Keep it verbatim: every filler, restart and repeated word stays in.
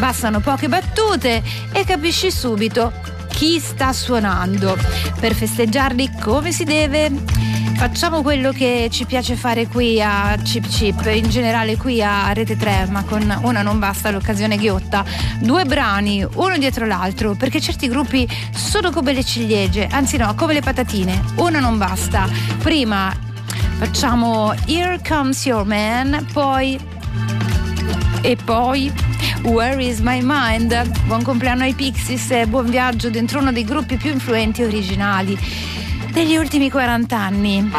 Bastano poche battute e capisci subito chi sta suonando. Per festeggiarli come si deve, facciamo quello che ci piace fare qui a Chip Chip, in generale qui a Rete tre, ma con Una non basta, l'occasione ghiotta. Due brani, uno dietro l'altro, perché certi gruppi sono come le ciliegie, anzi no, come le patatine. Una non basta. Prima facciamo Here Comes Your Man, poi e poi Where is my mind? Buon compleanno ai Pixies e buon viaggio dentro uno dei gruppi più influenti e originali degli ultimi quaranta anni.